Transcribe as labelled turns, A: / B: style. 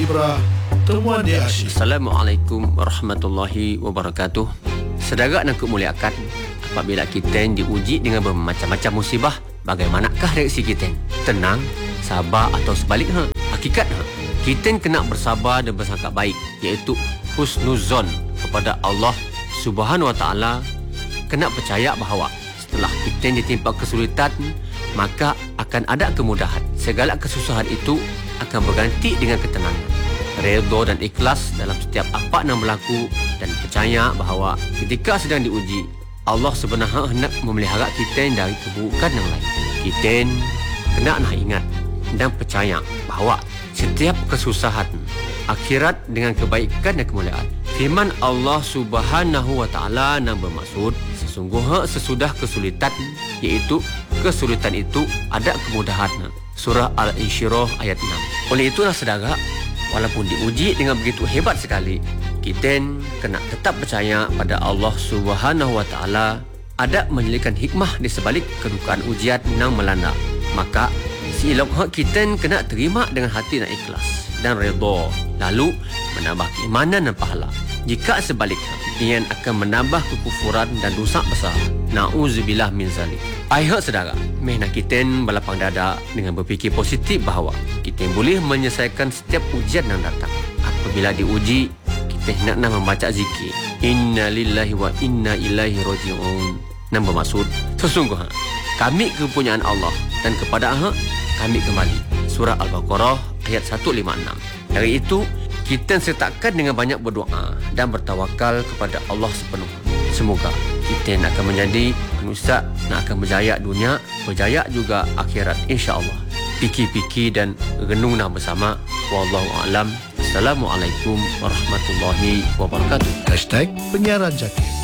A: Ibrah, temuan dia asyik.
B: Assalamualaikum warahmatullahi wabarakatuh. Saudara nak kemuliakan, apabila kita diuji dengan bermacam-macam musibah, bagaimanakah reaksi kita? Tenang, sabar atau sebaliknya? Hakikatnya, kita kena bersabar dan bersangka baik, iaitu husnuzon kepada Allah Subhanahu Wa Taala. Kena percaya bahawa setelah kita ditimpa kesulitan, maka akan ada kemudahan. Segala kesusahan itu akan berganti dengan ketenangan, redha dan ikhlas dalam setiap apa yang berlaku, dan percaya bahawa ketika sedang diuji, Allah sebenarnya hendak memelihara kita dari keburukan yang lain. Kita kena nak ingat dan percaya bahawa setiap kesusahan akhirat dengan kebaikan dan kemuliaan. Firman Allah Subhanahu Wa Taala yang bermaksud sesungguhnya sesudah kesulitan, iaitu kesulitan itu ada kemudahan. Surah Al-Insyirah ayat 6. Oleh itulah saudara, walaupun diuji dengan begitu hebat sekali, kita kena tetap percaya pada Allah Subhanahu Wa Taala ada menyelidikan hikmah di sebalik kedukaan ujian yang melanda. Maka seeloknya kita kena terima dengan hati yang ikhlas dan redha, lalu menambah keimanan dan pahala. Jika sebaliknya, ia akan menambah kekufuran dan dosa besar. Na'udzubillah min zalik. Ayat saudara, mehna kita berlapang dada dengan berfikir positif bahawa kita boleh menyelesaikan setiap ujian yang datang. Apabila diuji, kita hendaklah membaca zikir Inna lillahi wa inna ilaihi raji'un, yang bermaksud sesungguhnya kami kepunyaan Allah dan kepada-Nya kami kembali. Surah Al-Baqarah ayat 156. Dari itu, kita sertakan dengan banyak berdoa dan bertawakal kepada Allah sepenuhnya. Semoga kita akan menjadi manusia yang akan berjaya dunia, berjaya juga akhirat, insya-Allah. Fikir-fikir dan renunglah bersama. Wallahu a'lam. Assalamualaikum warahmatullahi wabarakatuh.
A: #Penyiaran Jaki.